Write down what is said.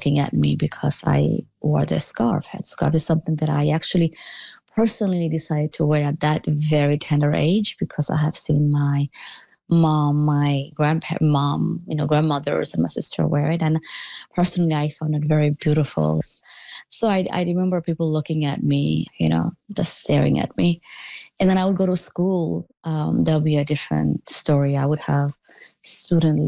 looking at me because I wore the scarf. And scarf is something that I actually personally decided to wear at that very tender age because I have seen my mom, my grandmothers and my sister wear it. And personally, I found it very beautiful. So I remember people looking at me, just staring at me. And then I would go to school. There'll be a different story. I would have students